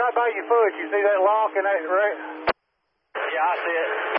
right by your foot. You see that lock and that right? Yeah, I see it.